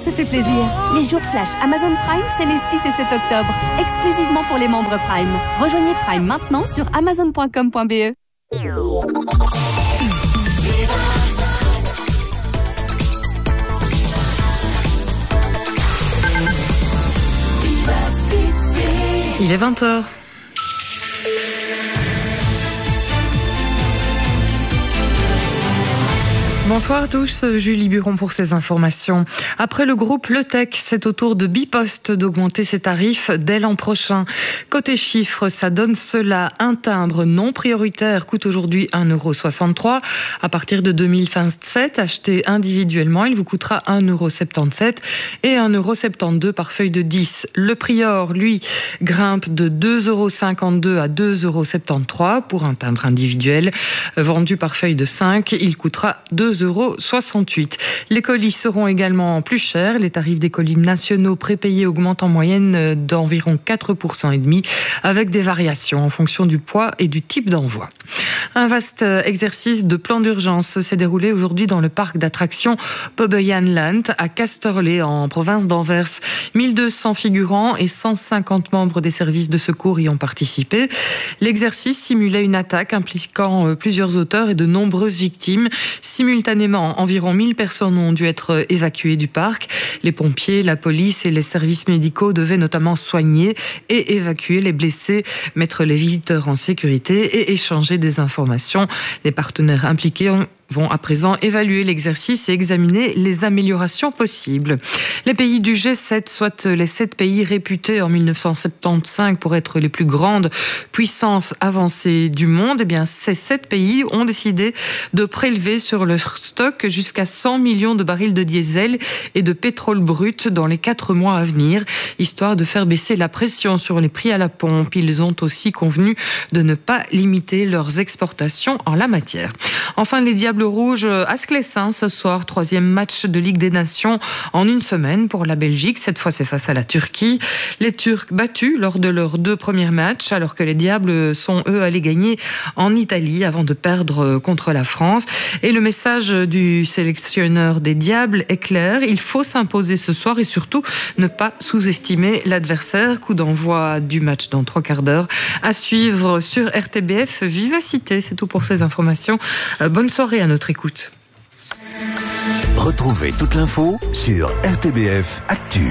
ça fait plaisir. Les jours flash Amazon Prime, c'est les 6 et 7 octobre. Exclusivement pour les membres Prime. Rejoignez Prime maintenant sur amazon.com.be. Il est 20h. Bonsoir à tous, Julie Buron pour ces informations. Après le groupe Le Tech, c'est au tour de Bipost d'augmenter ses tarifs dès l'an prochain. Côté chiffres, ça donne cela. Un timbre non prioritaire coûte aujourd'hui 1,63 €. À partir de 2027, acheté individuellement, il vous coûtera 1,77 € et 1,72 € par feuille de 10. Le Prior, lui, grimpe de 2,52 € à 2,73 € pour un timbre individuel. Vendu par feuille de 5, il coûtera 2,68 €. Les colis seront également plus chers. Les tarifs des colis nationaux prépayés augmentent en moyenne d'environ 4,5%, avec des variations en fonction du poids et du type d'envoi. Un vaste exercice de plan d'urgence s'est déroulé aujourd'hui dans le parc d'attractions Bobbejaanland à Casterlee, en province d'Anvers. 1200 figurants et 150 membres des services de secours y ont participé. L'exercice simulait une attaque impliquant plusieurs auteurs et de nombreuses victimes. Simultanément, environ 1000 personnes ont dû être évacuées du parc. Les pompiers, la police et les services médicaux devaient notamment soigner et évacuer les blessés, mettre les visiteurs en sécurité et échanger des informations. Les partenaires impliqués vont à présent évaluer l'exercice et examiner les améliorations possibles. Les pays du G7, soit les 7 pays réputés en 1975 pour être les plus grandes puissances avancées du monde, eh bien, ces 7 pays ont décidé de prélever sur leur stock jusqu'à 100 millions de barils de diesel et de pétrole brut dans les 4 mois à venir, histoire de faire baisser la pression sur les prix à la pompe. Ils ont aussi convenu de ne pas limiter leurs exportations en la matière. Enfin, les Diables Rouges à Sclessin ce soir, 3e match de Ligue des Nations en une semaine pour la Belgique. Cette fois, c'est face à la Turquie. Les Turcs battus lors de leurs 2 premiers matchs, alors que les Diables sont, eux, allés gagner en Italie avant de perdre contre la France. Et le message du sélectionneur des Diables est clair. Il faut s'imposer ce soir et surtout ne pas sous-estimer l'adversaire. Coup d'envoi du match dans 3 quarts d'heure. À suivre sur RTBF Vivacité. C'est tout pour ces informations. Bonne soirée à notre écoute. Retrouvez toute l'info sur RTBF Actu.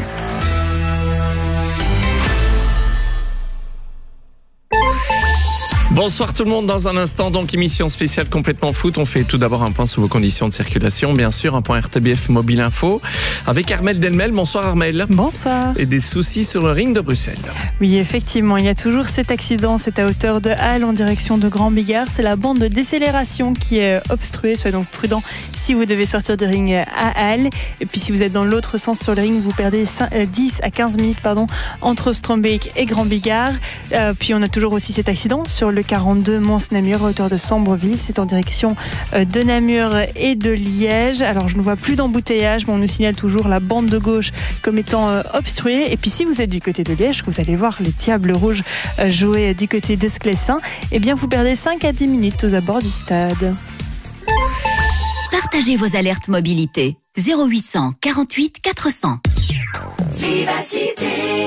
Bonsoir tout le monde, dans un instant, donc émission spéciale complètement foot. On fait tout d'abord un point sur vos conditions de circulation, bien sûr, un point RTBF Mobile Info avec Armelle Delmel. Bonsoir Armelle. Bonsoir. Et des soucis sur le ring de Bruxelles. Oui, effectivement, il y a toujours cet accident, c'est à hauteur de Halle en direction de Grand Bigard. C'est la bande de décélération qui est obstruée, soyez donc prudent si vous devez sortir du ring à Halle. Et puis si vous êtes dans l'autre sens sur le ring, vous perdez 10 à 15 minutes entre Strombeek et Grand Bigard. Puis on a toujours aussi cet accident sur le 42 Mons-Namur à hauteur de Sambreville, c'est en direction de Namur et de Liège. Alors je ne vois plus d'embouteillage, mais on nous signale toujours la bande de gauche comme étant obstruée. Et puis si vous êtes du côté de Liège, que vous allez voir les Diables Rouges jouer du côté de Sclessin, eh bien vous perdez 5 à 10 minutes aux abords du stade. Partagez vos alertes mobilité 0800 48 400. Vivacité.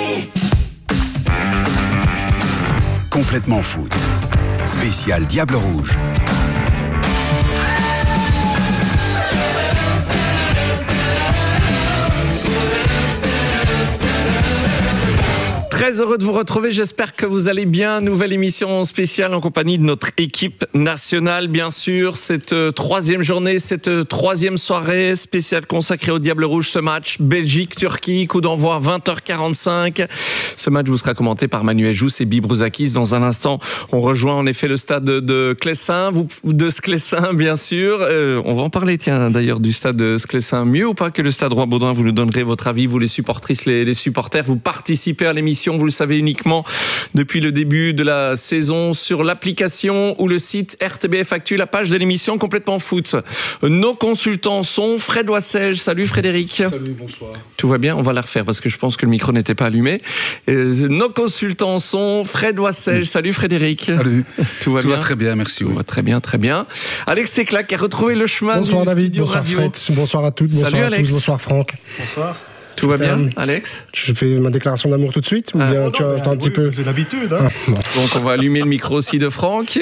Complètement foot. Spécial Diable Rouge. Très heureux de vous retrouver, j'espère que vous allez bien. Nouvelle émission spéciale en compagnie de notre équipe nationale, bien sûr. Cette 3e journée, cette 3e soirée spéciale consacrée au Diable Rouge. Ce match Belgique-Turquie, coup d'envoi 20h45. Ce match vous sera commenté par Manuel Jousse et Bibruzakis. Dans un instant, on rejoint en effet le stade de Sclessin, de Sclessin bien sûr. On va en parler, tiens, d'ailleurs, du stade de Sclessin. Mieux ou pas que le stade Roi-Baudouin? Vous nous donnerez votre avis, vous les supportrices, les supporters. Vous participez à l'émission, vous le savez, uniquement depuis le début de la saison sur l'application ou le site RTBF Actu, la page de l'émission Complètement Foot. Nos consultants sont Fred Wassège. Salut Frédéric. Salut, bonsoir. Tout va bien? On va la refaire parce que je pense que le micro n'était pas allumé. Nos consultants sont Fred Wassège. Salut Frédéric. Salut. Tout va bien? Tout va très bien, merci. Tout va très bien, très bien. Alex Teclac qui a retrouvé le chemin. Bonsoir du David, studio bonsoir radio. Fred, bonsoir à toutes, bonsoir Salut à Alex. tous, bonsoir Franck. Bonsoir. Tout va bien, Alex? Je fais ma déclaration d'amour tout de suite ou bien tu attends un petit peu? J'ai l'habitude. Hein. Bon. Donc on va allumer le micro aussi de Franck.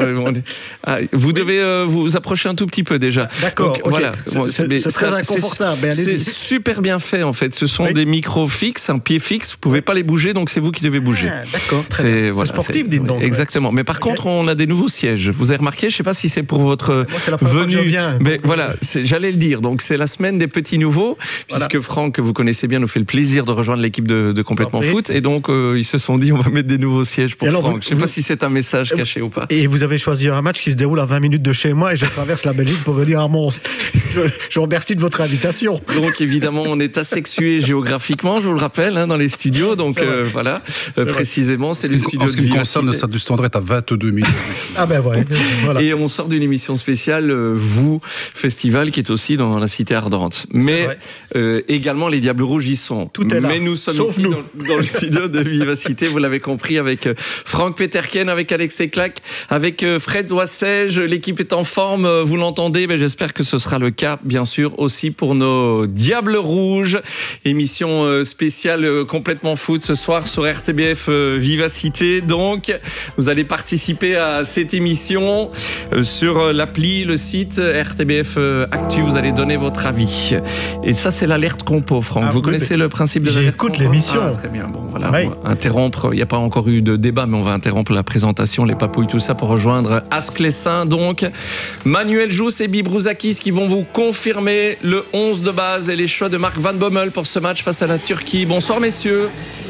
Vous devez vous approcher un tout petit peu déjà. D'accord. Donc, okay. Voilà. C'est très inconfortable. C'est super bien fait en fait. Ce sont des micros fixes, un pied fixe. Vous pouvez pas les bouger, donc c'est vous qui devez bouger. D'accord. C'est sportif, dites donc. Exactement. Mais par contre, on a des nouveaux sièges. Vous avez remarqué? Je sais pas si c'est pour votre moi, c'est la première fois que je viens. Mais voilà, j'allais le dire. Donc c'est la semaine des petits nouveaux, puisque Franck, que vous connaissez bien, nous fait le plaisir de rejoindre l'équipe de Complètement Foot, et donc ils se sont dit on va mettre des nouveaux sièges pour Franck. Je sais pas si c'est un message caché ou pas. Et vous avez choisi un match qui se déroule à 20 minutes de chez moi et je traverse la Belgique pour venir à Mons. Je vous remercie de votre invitation. Donc évidemment, on est asexué géographiquement, je vous le rappelle, dans les studios. Donc voilà, précisément, c'est le studio de Vivacité. En ce qui concerne, le stade du Standard est à 22 minutes. Ah ben voilà. Et on sort d'une émission spéciale, vous, Festival, qui est aussi dans la Cité Ardente. Mais également, les Diables Rouges y sont. Tout est là. Mais nous sommes ici dans le studio de Vivacité, vous l'avez compris, avec Franck Peterken, avec Alex Teclac, avec Fred Doissège. L'équipe est en forme, vous l'entendez, mais j'espère que ce sera le cas, bien sûr, aussi pour nos Diables Rouges. Émission spéciale Complètement Foot ce soir sur RTBF Vivacité. Donc, vous allez participer à cette émission sur l'appli, le site RTBF Actu. Vous allez donner votre avis. Et ça, c'est l'alerte compo, Franck. Vous connaissez le principe de l'alerte compo? J'écoute l'émission. Ah, très bien. Bon, voilà. Oui. On va interrompre. Il n'y a pas encore eu de débat, mais on va interrompre la présentation, les papouilles, tout ça, pour rejoindre Asclessin. Donc, Manuel Jousse et Bibrouzakis qui vont vous confirmer le 11 de base et les choix de Mark Van Bommel pour ce match face à la Turquie. Bonsoir, messieurs.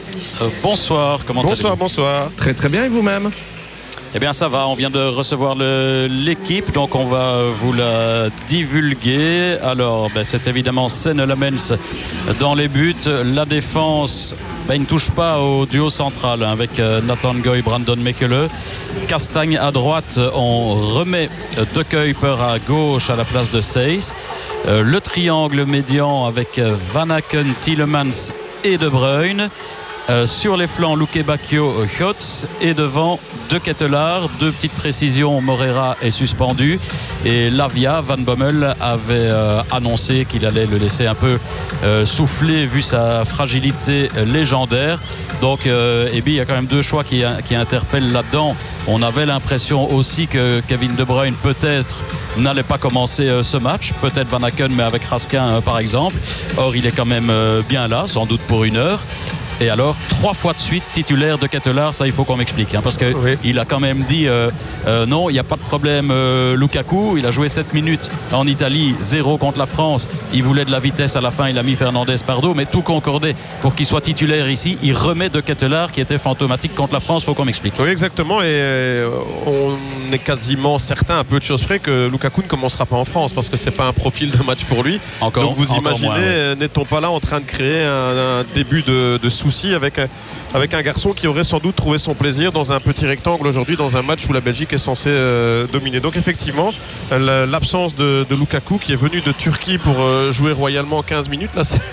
Bonsoir. Comment allez-vous? Bonsoir. Très, très bien. Et vous-même? Eh bien ça va, on vient de recevoir l'équipe, donc on va vous la divulguer. Alors c'est évidemment Senne Lamens dans les buts. La défense, il ne touche pas au duo central avec Nathan Goy, Brandon Mekele. Castagne à droite, on remet De Kuiper à gauche à la place de Seyss. Le triangle médian avec Van Aken, Tielemans et De Bruyne. Sur les flancs, Luque Bacchio, Gotts, et devant De Ketelaar. Deux petites précisions, Moreira est suspendu et Lavia. Van Bommel avait annoncé qu'il allait le laisser un peu souffler vu sa fragilité légendaire. Donc il y a quand même deux choix qui interpellent là-dedans. On avait l'impression aussi que Kevin De Bruyne peut-être n'allait pas commencer ce match, peut-être Van Aken, mais avec Raskin par exemple. Or il est quand même bien là, sans doute pour une heure. Et alors, 3 fois de suite titulaire De Ketelaar, ça il faut qu'on m'explique, parce que il a quand même dit non, il n'y a pas de problème. Lukaku, il a joué 7 minutes en Italie, 0 contre la France. Il voulait de la vitesse à la fin, il a mis Fernandez par dos, mais tout concordait pour qu'il soit titulaire ici. Il remet De Ketelaar qui était fantomatique contre la France, il faut qu'on m'explique. Oui, exactement, et on est quasiment certain, à peu de choses près, que Lukaku ne commencera pas en France parce que c'est pas un profil de match pour lui. Donc vous imaginez, n'est-on pas là en train de créer un début de souci avec un garçon qui aurait sans doute trouvé son plaisir dans un petit rectangle aujourd'hui dans un match où la Belgique est censée dominer. Donc effectivement, l'absence de Lukaku qui est venu de Turquie pour jouer royalement 15 minutes, là c'est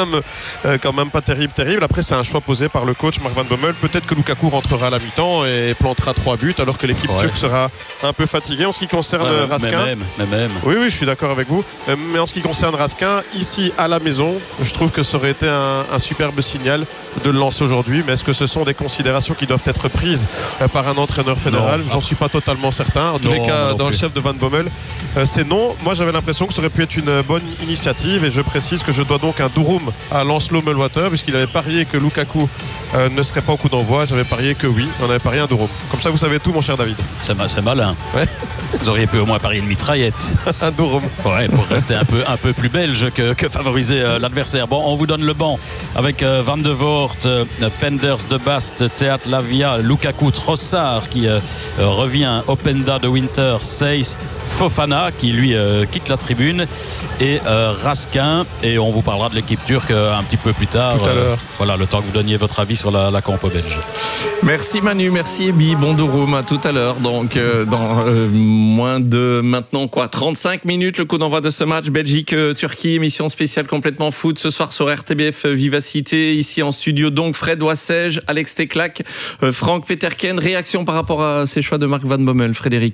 quand même pas terrible. Après c'est un choix posé par le coach Mark Van Bommel. Peut-être que Lukaku rentrera à la mi-temps et plantera 3 buts alors que l'équipe turque sera un peu fatiguée. En ce qui concerne Raskin, oui, je suis d'accord avec vous, mais en ce qui concerne Raskin, ici à la maison, je trouve que ça aurait été un superbe signal de le lancer aujourd'hui. Mais est-ce que ce sont des considérations qui doivent être prises par un entraîneur fédéral? J'en suis pas totalement certain. En tous les cas, dans le chef de Van Bommel, c'est non. Moi j'avais l'impression que ça aurait pu être une bonne initiative, et je précise que je dois donc un Durum à Lancelot Melwater, puisqu'il avait parié que Lukaku ne serait pas au coup d'envoi. J'avais parié que oui, on avait parié un Durum. Comme ça vous savez tout, mon cher David. C'est malin. Ouais. Vous auriez pu au moins parier une mitraillette. Un Durum. Ouais, pour rester un peu plus belge que favoriser l'adversaire. Bon, on vous donne le banc avec Van de Voort, Penders, De Bast, Théat, Lavia, Lukaku, Trossard qui revient, Openda, De Winter, Seyss, Fofana qui lui quitte la tribune, et Raskin. Et on vous parlera de l'équipe turque un petit peu plus tard. Tout à l'heure. Voilà, le temps que vous donniez votre avis sur la compo belge. Merci Manu, merci Ebi, bon Durum, à tout à l'heure. Donc dans moins de maintenant 35 minutes, le coup d'envoi de ce match Belgique-Turquie, émission spéciale Complètement Foot ce soir sur RTBF Vivacité, ici en studio. Donc Fred Doissège, Alex Teclac, Franck Peterken. Réaction par rapport à ces choix de Mark Van Bommel, Frédéric?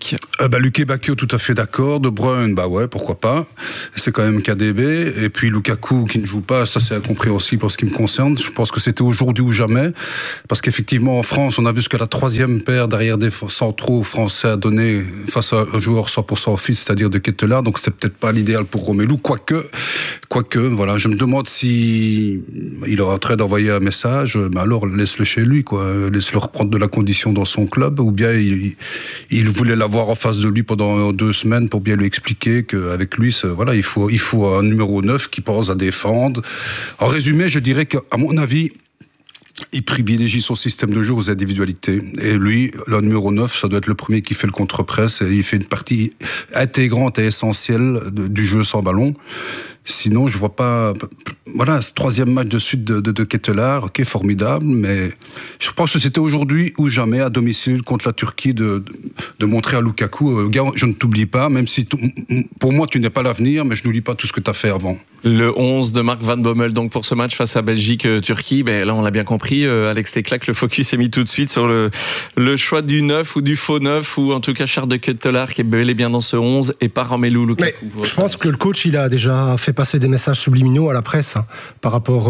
Luque Bacchio, tout à fait d'accord. De Bruyne, ouais, pourquoi pas. C'est quand même KDB. Et puis Lukaku qui ne joue pas, ça c'est incompréhensible pour ce qui me concerne. Je pense que c'était aujourd'hui ou jamais. Parce qu'effectivement, en France, on a vu ce que la troisième paire derrière des centraux français a donné face à un joueur 100% fit, c'est-à-dire de Ketelaar. Donc c'est peut-être pas l'idéal pour Romelu. Quoique, voilà, je me demande si il aura trait d'envoyer un message. Mais alors, laisse-le chez lui, quoi. Laisse-le reprendre de la condition dans son club. Ou bien il voulait l'avoir en face de lui pendant 2 semaines pour bien lui expliquer qu'avec lui, voilà, il faut un numéro 9 qui pense à défendre. En résumé, je dirais qu'à mon avis, il privilégie son système de jeu aux individualités. Et lui, le numéro 9, ça doit être le premier qui fait le contre-presse et il fait une partie intégrante et essentielle du jeu sans ballon. Sinon, je vois pas. Voilà, ce 3e match de suite de Ketelaar, ok, formidable, mais je pense que c'était aujourd'hui ou jamais à domicile contre la Turquie de montrer à Lukaku, gars, je ne t'oublie pas, même si pour moi tu n'es pas l'avenir, mais je n'oublie pas tout ce que tu as fait avant. Le 11 de Mark Van Bommel, donc pour ce match face à Belgique-Turquie, là on l'a bien compris, Alex Teclac, le focus est mis tout de suite sur le choix du 9 ou du faux 9, ou en tout cas Charles de Ketelaar qui est bel et bien dans ce 11 et pas Romelu Lukaku. Mais je pense que le coach il a déjà fait passer des messages subliminaux à la presse par rapport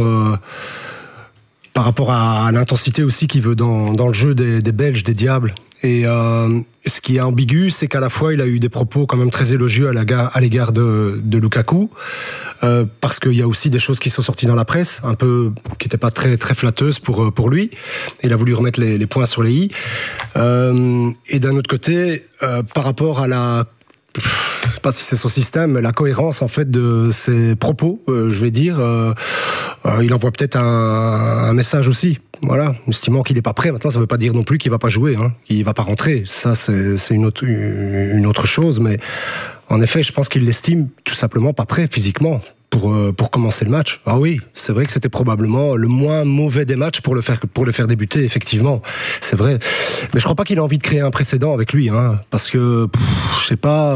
à l'intensité aussi qu'il veut dans le jeu des Belges, des Diables. Et ce qui est ambigu, c'est qu'à la fois il a eu des propos quand même très élogieux à l'égard de Lukaku, parce qu'il y a aussi des choses qui sont sorties dans la presse, un peu qui n'étaient pas très très flatteuses pour lui. Il a voulu remettre les points sur les i. Et d'un autre côté, par rapport à je sais pas si c'est son système, mais la cohérence en fait de ses propos, je vais dire, il envoie peut-être un message aussi. Voilà, estimant qu'il n'est pas prêt. Maintenant, ça ne veut pas dire non plus qu'il ne va pas jouer, qu'il ne va pas rentrer. Ça, c'est une autre chose. Mais en effet, je pense qu'il l'estime tout simplement pas prêt physiquement pour commencer le match. Ah oui, c'est vrai que c'était probablement le moins mauvais des matchs pour le faire débuter, effectivement. C'est vrai. Mais je crois pas qu'il a envie de créer un précédent avec lui, parce que, je sais pas,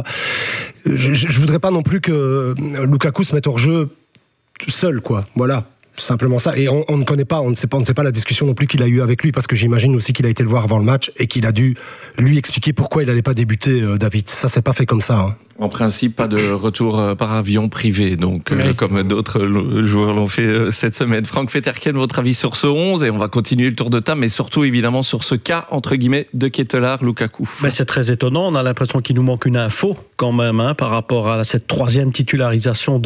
je voudrais pas non plus que Lukaku se mette hors jeu tout seul, quoi. Voilà. Simplement ça. Et on ne connaît pas, on ne sait pas la discussion non plus qu'il a eu avec lui, parce que j'imagine aussi qu'il a été le voir avant le match et qu'il a dû lui expliquer pourquoi il n'allait pas débuter, David. Ça, c'est pas fait comme ça. En principe, pas de retour par avion privé, donc comme d'autres joueurs l'ont fait cette semaine. Franck Vetterken, votre avis sur ce 11, et on va continuer le tour de table, mais surtout évidemment sur ce cas entre guillemets de Ketelaar, Lukaku. C'est très étonnant, on a l'impression qu'il nous manque une info quand même par rapport à cette 3e titularisation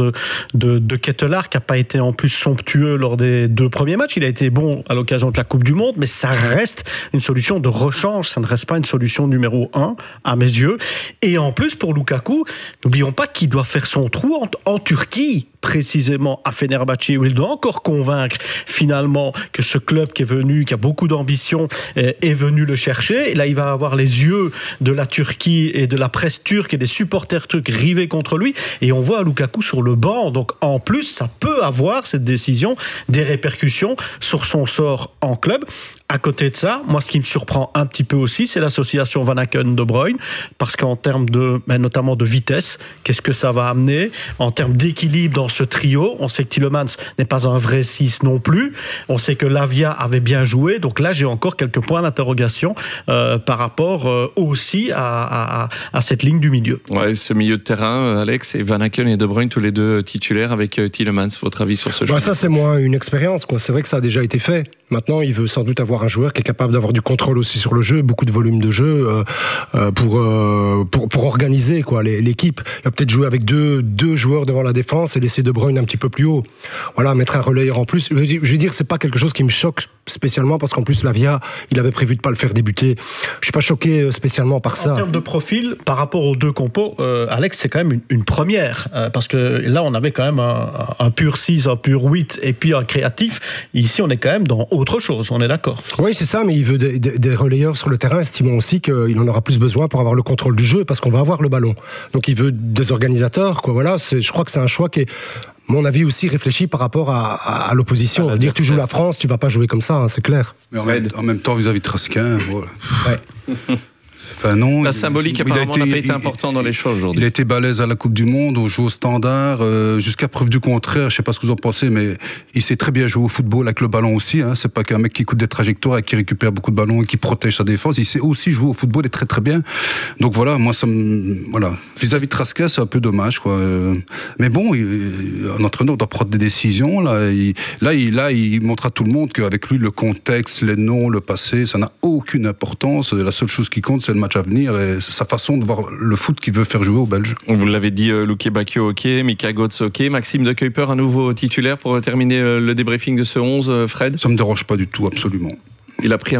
de Ketelaar, qui n'a pas été en plus somptueux lors des 2 premiers matchs. Il a été bon à l'occasion de la Coupe du Monde, mais ça reste une solution de rechange, ça ne reste pas une solution numéro 1 à mes yeux. Et en plus pour Lukaku, n'oublions pas qu'il doit faire son trou en Turquie, précisément à Fenerbahçe, où il doit encore convaincre finalement que ce club qui est venu, qui a beaucoup d'ambition, est venu le chercher. Et là, il va avoir les yeux de la Turquie et de la presse turque et des supporters turcs rivés contre lui. Et on voit Lukaku sur le banc. Donc en plus, ça peut avoir, cette décision, des répercussions sur son sort en club. À côté de ça, moi, ce qui me surprend un petit peu aussi, c'est l'association Van Aken-De Bruyne, parce qu'en termes notamment de vitesse, qu'est-ce que ça va amener en termes d'équilibre dans ce trio? On sait que Tielemans n'est pas un vrai 6 non plus. On sait que Lavia avait bien joué. Donc là, j'ai encore quelques points d'interrogation par rapport aussi à cette ligne du milieu. Ouais, ce milieu de terrain, Alex, et Van Aken et De Bruyne, tous les deux titulaires avec Tielemans. Votre avis sur ce choix? Ça, c'est moins une expérience, quoi. C'est vrai que ça a déjà été fait. Maintenant, il veut sans doute avoir un joueur qui est capable d'avoir du contrôle aussi sur le jeu, beaucoup de volume de jeu pour organiser quoi l'équipe. Il va peut-être jouer avec deux joueurs devant la défense et laisser De Bruyne un petit peu plus haut. Voilà, mettre un relayeur en plus. Je veux dire, c'est pas quelque chose qui me choque spécialement, parce qu'en plus Lavia, il avait prévu de pas le faire débuter. Je suis pas choqué spécialement par ça. En termes de profil, par rapport aux 2 compos, Alex, c'est quand même une première, parce que là, on avait quand même un pur 6, un pur 8 et puis un créatif. Ici, on est quand même dans autre chose, on est d'accord. Oui, c'est ça, mais il veut des relayeurs sur le terrain, estimant aussi qu'il en aura plus besoin pour avoir le contrôle du jeu, parce qu'on va avoir le ballon. Donc il veut des organisateurs, quoi. Voilà, je crois que c'est un choix qui est, à mon avis, aussi réfléchi par rapport à l'opposition. Dire tu joues la France, tu vas pas jouer comme ça, c'est clair. Mais en même temps, vis-à-vis de Traskin, voilà. Ouais. Enfin, non. La symbolique apparemment n'a pas été important dans les choix aujourd'hui. Il a été balèze à la Coupe du Monde, au jeu au standard, jusqu'à preuve du contraire. Je sais pas ce que vous en pensez, mais il sait très bien jouer au football avec le ballon aussi. Hein. C'est pas qu'un mec qui coûte des trajectoires et qui récupère beaucoup de ballons et qui protège sa défense. Il sait aussi jouer au football et très très bien. Donc voilà, moi voilà. Vis-à-vis de Trasquet, c'est un peu dommage, quoi. Mais bon, un entraîneur doit prendre des décisions. Il montre à tout le monde qu'avec lui, le contexte, les noms, le passé, ça n'a aucune importance. La seule chose qui compte, c'est le match à venir et sa façon de voir le foot qu'il veut faire jouer aux Belges. Vous l'avez dit, Luke Bacchio, ok, Mika Götze, ok, Maxime de Kuyper, un nouveau titulaire pour terminer le débriefing de ce 11, Fred. Ça me dérange pas du tout, absolument. Il a pris